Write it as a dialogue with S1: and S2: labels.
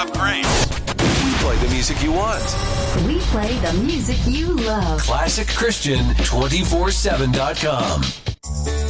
S1: of grace. We play the music you want.
S2: We play the music you love.
S1: ClassicChristian247.com.